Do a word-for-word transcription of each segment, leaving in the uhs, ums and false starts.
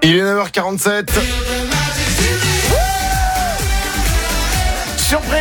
Il est neuf heures quarante-sept. Surprise.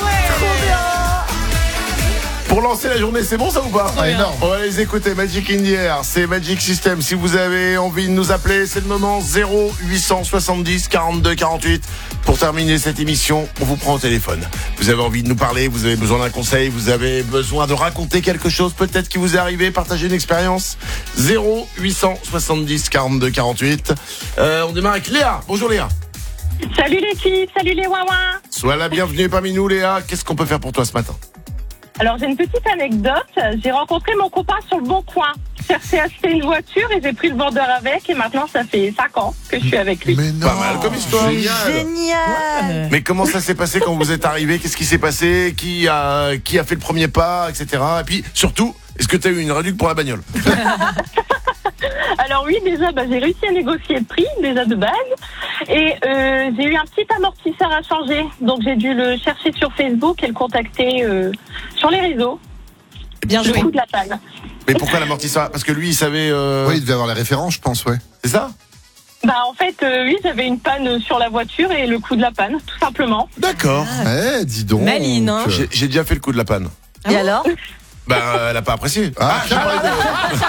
Pour lancer la journée, c'est bon ça ou pas? Ah, énorme. On va les écouter. Magic in the Air, c'est Magic System. Si vous avez envie de nous appeler, c'est le moment. Zéro huit cent soixante-dix quarante-deux quarante-huit. Pour terminer cette émission, on vous prend au téléphone. Vous avez envie de nous parler, vous avez besoin d'un conseil, vous avez besoin de raconter quelque chose peut-être qui vous est arrivé, partager une expérience. Zéro huit cent soixante-dix quarante-deux quarante-huit. Euh, on démarre avec Léa. Bonjour Léa. Salut les filles, salut les ouin-ouin. Sois la bienvenue parmi nous Léa. Qu'est-ce qu'on peut faire pour toi ce matin? Alors j'ai une petite anecdote, j'ai rencontré mon copain sur le Bon Coin. Je cherchais à acheter une voiture et j'ai pris le vendeur avec et maintenant ça fait cinq ans que je suis avec lui. Mais non. Pas mal comme histoire. Génial. Mais comment ça s'est passé quand vous êtes arrivé? Qu'est-ce qui s'est passé? Qui a, qui a fait le premier pas, et cetera. Et puis, surtout, est-ce que tu as eu une réduction pour la bagnole? Alors oui, déjà bah, j'ai réussi à négocier le prix, déjà de base. Et euh, j'ai eu un petit amortisseur à changer. Donc j'ai dû le chercher sur Facebook et le contacter euh, sur les réseaux. Bien Le joué. coup de la panne. Mais pourquoi l'amortisseur? Parce que lui, il savait... Euh... Oui, il devait avoir les références, je pense, ouais. C'est ça? Bah en fait, euh, oui, j'avais une panne sur la voiture et le coup de la panne, tout simplement. D'accord. Eh, dis donc. Maline, hein. J'ai, j'ai déjà fait le coup de la panne. Et alors? Bah, euh, elle a pas apprécié. Ah, j'ai parlé de...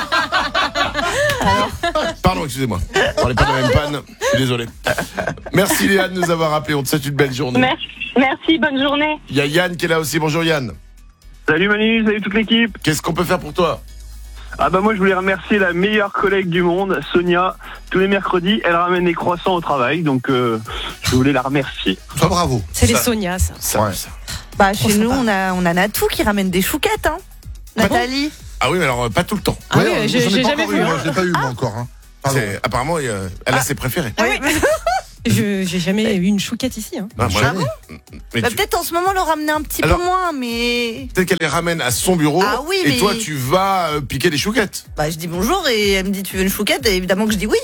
Pardon, excusez-moi. On parlait pas de la même panne. Je suis désolé. Merci Léa de nous avoir appelé. On te souhaite une belle journée. Merci, merci, bonne journée. Il y a Yann qui est là aussi. Bonjour Yann. Salut Manu, salut toute l'équipe. Qu'est-ce qu'on peut faire pour toi? Ah bah moi je voulais remercier la meilleure collègue du monde, Sonia. Tous les mercredis, elle ramène des croissants au travail, donc euh, je voulais la remercier. Toi, bravo. C'est les Ça- Sonia, ça. Ça, Ouais. ça. Bah, chez Oh, nous, sympa. on a, on a Natou qui ramène des chouquettes, hein. Nathalie. Ah oui, mais alors, euh, pas tout le temps. Ah Ouais, oui, euh, j'ai- j'en ai j'ai pas jamais encore vu, eu, hein. moi, je l'ai pas eu, moi, encore. Hein. Pardon. C'est- apparemment, euh, elle a ses préférés. Ah oui. Je j'ai jamais eu une chouquette ici. Hein. Ah, moi, Jamais. mais Bah, tu- peut-être en ce moment, le ramener un petit Alors- peu moins, mais. Peut-être qu'elle les ramène à son bureau. Ah oui, et mais- toi, tu vas euh, piquer des chouquettes. Bah, je dis bonjour et elle me dit, tu veux une chouquette? Et évidemment que je dis oui.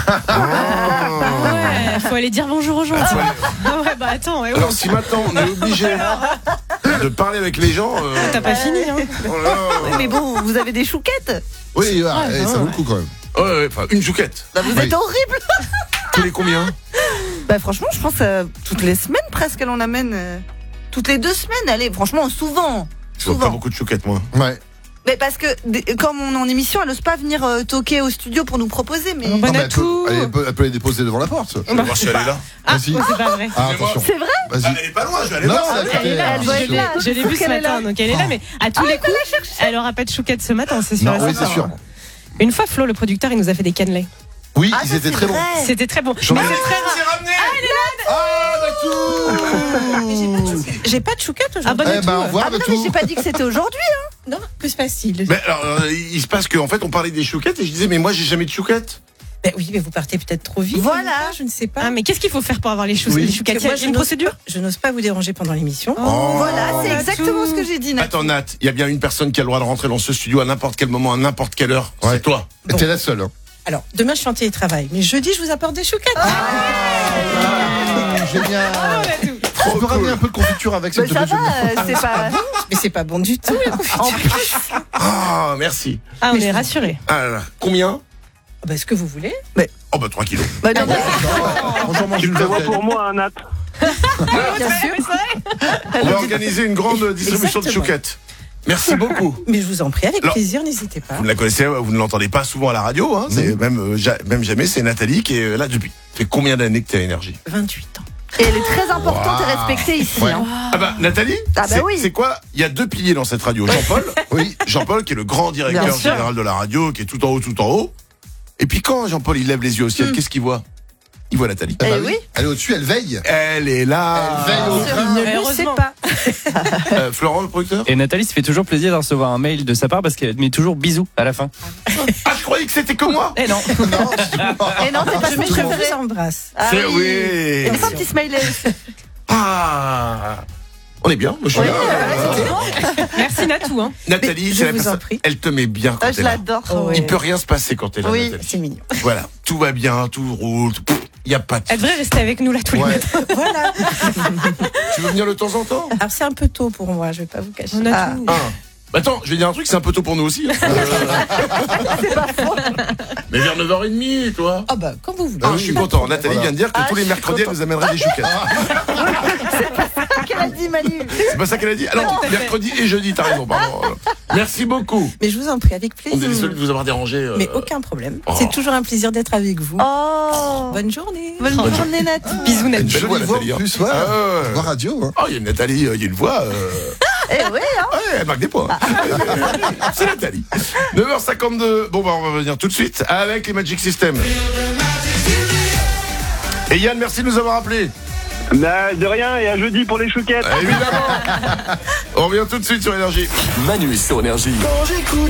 Ouais, faut aller dire bonjour aux gens. Ah, tu vois. ouais. Ah ouais, bah attends, ouais, ouais. Alors, si maintenant on est obligé de parler avec les gens. euh, T'as pas fini, hein. oh là là. Oui, mais bon, vous avez des chouquettes. Oui, ouais, Ah, eh, bah, ça vaut le ouais. coup quand même. Ouais, ouais, enfin, une chouquette. Bah, vous Oui. êtes horrible. Tous les combien? Bah, franchement, je pense euh, toutes les semaines presque, elle en amène. euh, toutes les deux semaines, allez, franchement, souvent. Je vois pas Souvent. beaucoup de chouquettes, moi. Ouais. Mais parce que, des- comme on est en émission, elle n'ose pas venir euh, toquer au studio pour nous proposer, mais. Bon, Non, mais elle, Natou. peut, elle, peut, elle peut les déposer devant la porte. Je vais voir si elle est là. Ah, Vas-y. ouais, c'est pas vrai. Ah, attention. C'est vrai? Vas-y. Elle est pas loin, je vais aller Non, voir. elle, Elle est là, Elle doit je être l'ai- là. je l'ai vue ce qu'elle est matin, là. donc elle est là, mais à tous les coups, elle aura pas de chouquette ce matin, c'est sûr. Non, et oui, certain. c'est sûr. Une fois, Flo, le producteur, il nous a fait des cannelés. Oui, Ah, ils ça, étaient c'est très bons. vrai. C'était très bon. J'en ai- Mais c'est très rare. C'est ramené. Ah, Natou. J'ai pas de chouquette aujourd'hui. Ah, bonne Eh ben, au revoir, Ah, mais non, Natou. mais j'ai pas dit que c'était aujourd'hui. Non, que se passe-t-il? Mais alors, euh, il se passe qu'en fait, on parlait des chouquettes et je disais, mais moi, j'ai jamais de chouquettes. Ben oui, mais vous partez peut-être trop vite. Voilà. Je ne sais pas. Ah, mais qu'est-ce qu'il faut faire pour avoir les, chou- Oui. les chouquettes? Il y a Moi, je une n'ose procédure? pas- Je n'ose pas vous déranger pendant l'émission. Oh. Voilà, c'est Natou. exactement ce que j'ai dit, Natou. Attends, Nat, il y a bien une personne qui a le droit de rentrer dans ce studio à n'importe quel moment, à n'importe quelle heure. Ouais. C'est toi. Bon. T'es la seule. Hein. Alors, demain, je suis en télétravail. Mais jeudi, je vous apporte des chouquettes. Ah, génial. Tu peux ramener un peu de confiture avec, s'il Mais te ça plaît. va, euh, c'est pas. Mais c'est pas bon du tout, la confiture. En plus. Ah, merci. Ah, on est rassurés. Ah là là. Combien? Ah bah, ce que vous voulez. Oh, bah, trois kilos. Bah, non, mais- Bonjour, mange Tu une le prévois vaisselle. pour moi, hein, Nat. bien sûr. On va organiser une grande distribution de Exactement. chouquettes. Merci beaucoup. Mais je vous en prie, avec Alors- plaisir, n'hésitez pas. Vous ne la connaissez, vous ne l'entendez pas souvent à la radio, hein. C'est Non. même, euh, ja- même jamais, c'est Nathalie qui est euh, là depuis. Ça fait combien d'années que t'es à Énergie? vingt-huit ans. Et elle est très importante Wow. et respectée ici. Ouais. hein. Ah bah, Nathalie? Ah bah c'est, oui. c'est quoi? Il y a deux piliers dans cette radio. Jean-Paul. Oui. Jean-Paul qui est le grand directeur Bien sûr. général de la radio, qui est tout en haut, tout en haut. Et puis quand Jean-Paul il lève les yeux au ciel, qu'est-ce qu'il voit? Il voit Nathalie. Eh Eh ben oui. Elle est au-dessus, elle veille. Elle est là. Elle veille au train. Ne le sais heureusement. pas. Euh, Florent, le producteur? Et Nathalie se fait toujours plaisir de recevoir un mail de sa part parce qu'elle met toujours bisous à la fin. Ah, je croyais que c'était que moi. Eh non. Non, Et non, c'est pas Je son mets je préféré. vous embrasse. Ah C'est oui. oui. Et des fois, un petit smiley. Ah. On est bien, moi je suis Oui, là. ouais, Merci Natou. Hein. Nathalie, Mais c'est je la vous en personne. prie. Elle te met bien quand Ah, t'es je là. l'adore. Oh, ouais. Il peut rien se passer quand t'es là, Oui. Nathalie. C'est mignon. Voilà, tout va bien, tout roule. Il y a pas de. Elle devrait rester avec nous là tous les Ouais. matins. Voilà. Tu veux venir de temps en temps? Alors, c'est un peu tôt pour moi, je vais pas vous cacher. On a Ah. tout. Ah. Bah attends, je vais dire un truc, c'est un peu tôt pour nous aussi. Hein. C'est pas faux. Mais vers neuf heures trente, toi. Ah bah, quand vous voulez. Ah, je suis content. Nathalie Voilà. vient de dire que Ah, tous les je suis mercredis, elle content. nous amènerait des chouquettes. Qu'elle a dit, Manu. C'est pas ça qu'elle a dit. Alors, mercredi et jeudi, t'as raison, pardon. Merci beaucoup. Mais je vous en prie, avec On est plaisir. désolé de vous avoir dérangé. euh. Mais aucun problème. Oh. C'est toujours un plaisir d'être avec vous. Oh. Bonne journée. Bonne journée, Nat. Bisous, Une Nat. belle Jolie voix, voix en Nathalie. hein. plus, ouais. Ah, ouais. Voix radio, hein. Oh, il y a une Nathalie, euh, il y a une voix. euh, Eh oui, hein. Ouais, elle marque des points. C'est Nathalie. neuf heures cinquante-deux. Bon, bah, on va revenir tout de suite avec les Magic System. Et Yann, merci de nous avoir appelés. Bah, de rien, et à jeudi pour les chouquettes. Évidemment. On revient tout de suite sur Énergie. Manu sur Énergie. Quand j'écoute